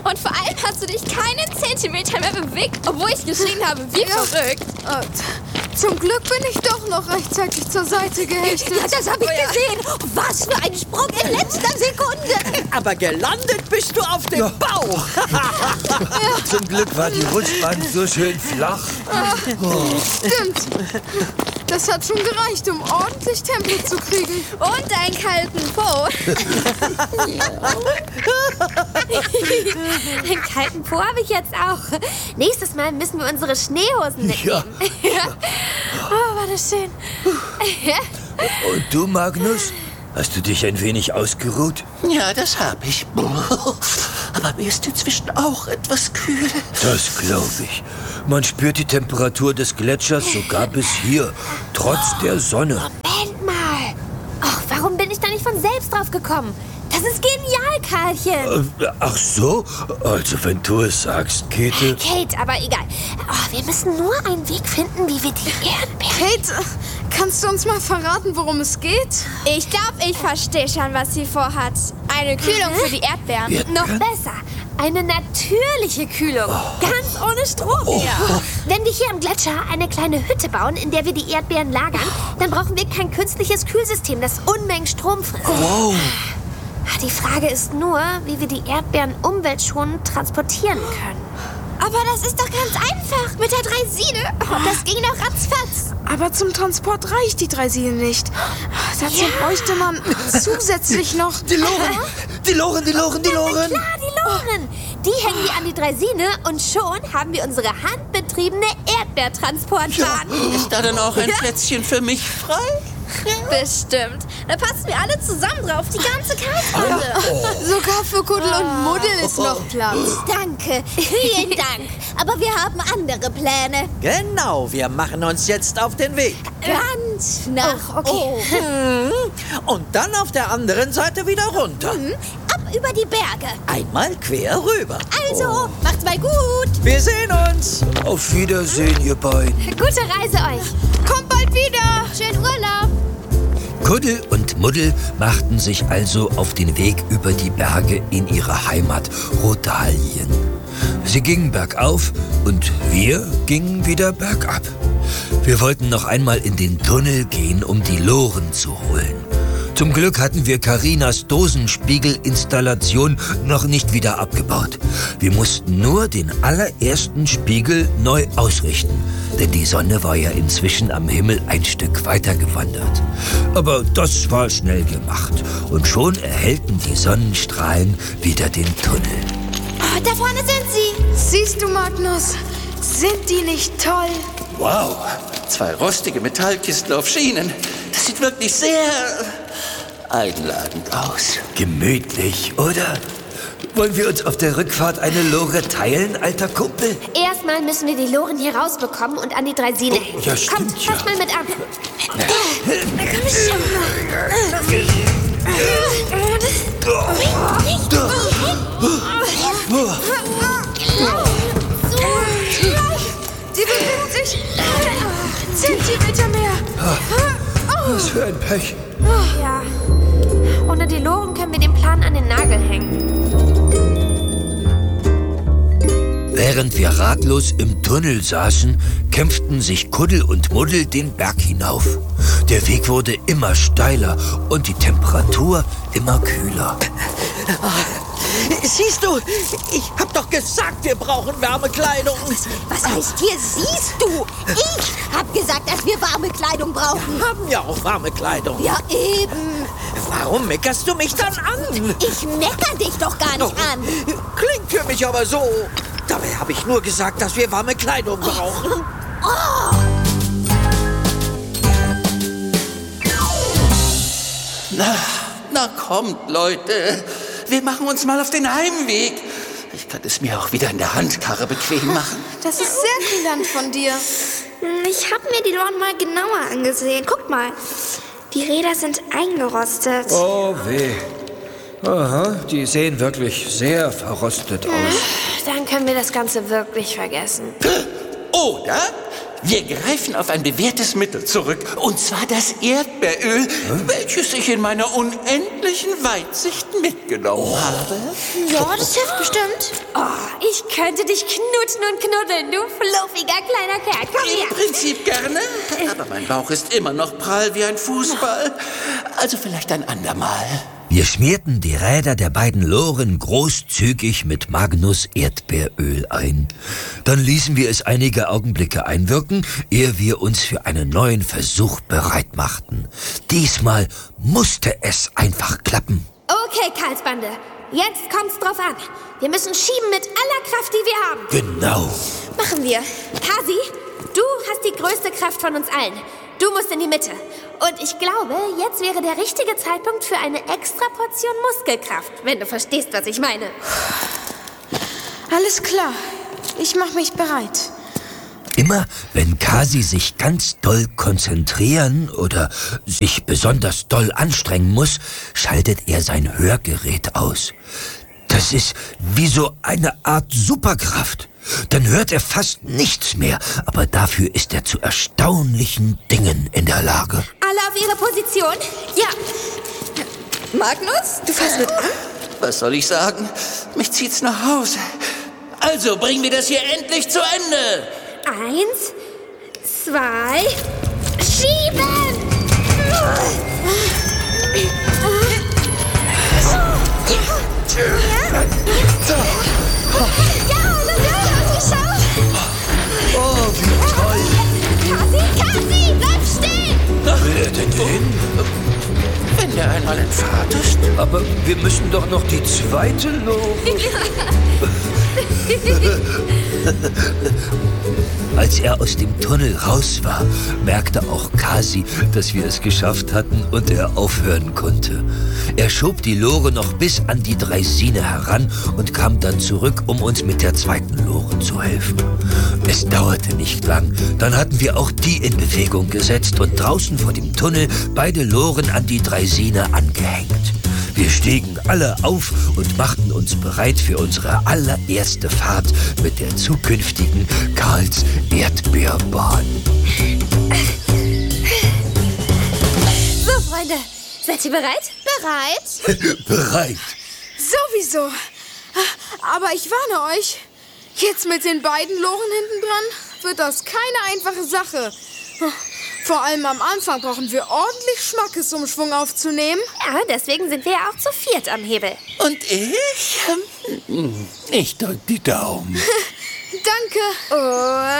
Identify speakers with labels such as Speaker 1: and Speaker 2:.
Speaker 1: Und vor allem hast du dich keinen Zentimeter mehr bewegt, obwohl ich geschrien habe, wie verrückt.
Speaker 2: Zum Glück bin ich doch noch rechtzeitig zur Seite gehechtet.
Speaker 3: Ja, das habe ich gesehen. Was für ein Sprung in letzter Sekunde.
Speaker 4: Aber gelandet bist du auf dem Bauch.
Speaker 5: Zum Glück war die Rutschbahn so schön flach.
Speaker 2: Stimmt. Das hat schon gereicht, um ordentlich Tempo zu kriegen.
Speaker 1: Und einen kalten Po.
Speaker 3: Einen kalten Po habe ich jetzt auch. Nächstes Mal müssen wir unsere Schneehosen mitnehmen.
Speaker 2: Oh, war das schön.
Speaker 5: Und du, Magnus? Hast du dich ein wenig ausgeruht?
Speaker 4: Ja, das habe ich. Aber mir ist inzwischen auch etwas kühl.
Speaker 5: Das glaube ich. Man spürt die Temperatur des Gletschers sogar bis hier, trotz der Sonne.
Speaker 3: Moment mal. Ach, warum bin ich da nicht von selbst drauf gekommen? Das ist genial, Karlchen.
Speaker 5: Ach so? Also wenn du es sagst, Käthe.
Speaker 3: Kate, aber egal. Oh, wir müssen nur einen Weg finden, wie wir die Erdbeeren...
Speaker 2: Kate, kannst du uns mal verraten, worum es geht?
Speaker 1: Ich glaube, ich verstehe schon, was sie vorhat. Eine Kühlung für die Erdbeeren.
Speaker 3: Noch besser. Eine natürliche Kühlung. Ganz ohne Strom. Ja. Wenn wir hier im Gletscher eine kleine Hütte bauen, in der wir die Erdbeeren lagern, dann brauchen wir kein künstliches Kühlsystem, das Unmengen Strom frisst.
Speaker 5: Wow.
Speaker 3: Die Frage ist nur, wie wir die Erdbeeren umweltschonend transportieren können.
Speaker 1: Aber das ist doch ganz einfach mit der Draisine. Das ging doch ratzfatz.
Speaker 2: Aber zum Transport reicht die Draisine nicht. Dazu bräuchte man zusätzlich noch...
Speaker 5: Die Loren! Die Loren!
Speaker 3: Klar, die Loren. Die hängen wir an die Draisine und schon haben wir unsere handbetriebene Erdbeertransportbahn.
Speaker 4: Ist da denn auch ein Plätzchen für mich frei?
Speaker 1: Bestimmt. Da passen wir alle zusammen drauf, die ganze Karlsbande.
Speaker 2: Sogar für Kuddel und Muddel ist noch Platz.
Speaker 3: Danke, vielen Dank. Aber wir haben andere Pläne.
Speaker 4: Genau, wir machen uns jetzt auf den Weg.
Speaker 3: Ganz nach
Speaker 4: Und dann auf der anderen Seite wieder runter.
Speaker 3: ab über die Berge.
Speaker 4: Einmal quer rüber.
Speaker 3: Also, macht's mal gut.
Speaker 4: Wir sehen uns.
Speaker 5: Auf Wiedersehen, ihr beiden.
Speaker 3: Gute Reise euch.
Speaker 2: Kommt bald wieder.
Speaker 3: Schönen Urlaub.
Speaker 5: Kuddel und Muddel machten sich also auf den Weg über die Berge in ihre Heimat Rhodalien. Sie gingen bergauf und wir gingen wieder bergab. Wir wollten noch einmal in den Tunnel gehen, um die Loren zu holen. Zum Glück hatten wir Karinas Dosenspiegelinstallation noch nicht wieder abgebaut. Wir mussten nur den allerersten Spiegel neu ausrichten, denn die Sonne war ja inzwischen am Himmel ein Stück weiter gewandert. Aber das war schnell gemacht und schon erhellten die Sonnenstrahlen wieder den Tunnel.
Speaker 1: Oh, da vorne sind sie.
Speaker 2: Siehst du, Magnus? Sind die nicht toll?
Speaker 4: Wow, 2 rostige Metallkisten auf Schienen. Das sieht wirklich sehr einladend aus.
Speaker 5: Gemütlich, oder? Wollen wir uns auf der Rückfahrt eine Lore teilen, alter Kumpel?
Speaker 3: Erstmal müssen wir die Loren hier rausbekommen und an die Draisine hängen.
Speaker 5: Ja, stimmt,
Speaker 3: Kommt, passt mal mit an.
Speaker 2: Die bewegt sich. Zentimeter mehr.
Speaker 5: Was für ein Pech.
Speaker 3: Ja. Ohne die Loren können wir den Plan an den Nagel hängen.
Speaker 5: Während wir ratlos im Tunnel saßen, kämpften sich Kuddel und Muddel den Berg hinauf. Der Weg wurde immer steiler und die Temperatur immer kühler.
Speaker 4: Siehst du, ich hab doch gesagt, wir brauchen warme Kleidung.
Speaker 3: Was heißt hier, siehst du? Ich hab gesagt, dass wir warme Kleidung brauchen.
Speaker 4: Wir haben ja auch warme Kleidung.
Speaker 3: Ja, eben.
Speaker 4: Warum meckerst du mich dann an?
Speaker 3: Ich mecker dich doch gar nicht an.
Speaker 4: Klingt für mich aber so. Dabei habe ich nur gesagt, dass wir warme Kleidung brauchen. Na kommt, Leute. Wir machen uns mal auf den Heimweg. Ich kann es mir auch wieder in der Handkarre bequem machen.
Speaker 2: Das ist sehr kulant von dir.
Speaker 1: Ich habe mir die Loren mal genauer angesehen. Guck mal, die Räder sind eingerostet.
Speaker 5: Oh weh. Aha, die sehen wirklich sehr verrostet aus.
Speaker 3: Dann können wir das Ganze wirklich vergessen.
Speaker 4: Oder Wir greifen auf ein bewährtes Mittel zurück, und zwar das Erdbeeröl, welches ich in meiner unendlichen Weitsicht mitgenommen habe.
Speaker 1: Ja, das hilft bestimmt.
Speaker 3: Oh, ich könnte dich knutschen und knuddeln, du fluffiger kleiner Kerl. Komm
Speaker 4: Im
Speaker 3: her.
Speaker 4: Prinzip gerne, aber mein Bauch ist immer noch prall wie ein Fußball. Also vielleicht ein andermal.
Speaker 5: Wir schmierten die Räder der beiden Loren großzügig mit Magnus Erdbeeröl ein. Dann ließen wir es einige Augenblicke einwirken, ehe wir uns für einen neuen Versuch bereit machten. Diesmal musste es einfach klappen.
Speaker 3: Okay, Karlsbande, jetzt kommt's drauf an. Wir müssen schieben mit aller Kraft, die wir haben.
Speaker 5: Genau.
Speaker 1: Machen wir.
Speaker 3: Kasi, du hast die größte Kraft von uns allen. Du musst in die Mitte. Und ich glaube, jetzt wäre der richtige Zeitpunkt für eine extra Portion Muskelkraft, wenn du verstehst, was ich meine.
Speaker 2: Alles klar. Ich mache mich bereit.
Speaker 5: Immer wenn Kasi sich ganz doll konzentrieren oder sich besonders doll anstrengen muss, schaltet er sein Hörgerät aus. Das ist wie so eine Art Superkraft. Dann hört er fast nichts mehr, aber dafür ist er zu erstaunlichen Dingen in der Lage.
Speaker 3: Alle auf ihre Position?
Speaker 1: Ja. Magnus, du fährst mit an?
Speaker 4: Was soll ich sagen? Mich zieht's nach Hause. Also bringen wir das hier endlich zu Ende.
Speaker 3: 1, 2, schieben!
Speaker 5: Oh, wie toll!
Speaker 3: Kasi, bleib stehen!
Speaker 5: Will er denn hin?
Speaker 4: Wenn der einmal in Fahrt ist.
Speaker 5: Aber wir müssen doch noch die zweite Lore. Als er aus dem Tunnel raus war, merkte auch Kasi, dass wir es geschafft hatten und er aufhören konnte. Er schob die Lore noch bis an die Draisine heran und kam dann zurück, um uns mit der zweiten Lore zu helfen. Es dauerte nicht lang, dann hatten wir auch die in Bewegung gesetzt und draußen vor dem Tunnel beide Loren an die Draisine angehängt. Wir stiegen alle auf und machten uns bereit für unsere allererste Fahrt mit der zukünftigen Karls Erdbeerbahn.
Speaker 3: So, Freunde, seid ihr bereit?
Speaker 1: Bereit?
Speaker 5: Bereit.
Speaker 2: Sowieso. Aber ich warne euch. Jetzt mit den beiden Loren hinten dran wird das keine einfache Sache. Vor allem am Anfang brauchen wir ordentlich Schmackes, um Schwung aufzunehmen.
Speaker 3: Ja, deswegen sind wir ja auch zu viert am Hebel.
Speaker 4: Und ich? Ich drück die Daumen.
Speaker 2: Danke.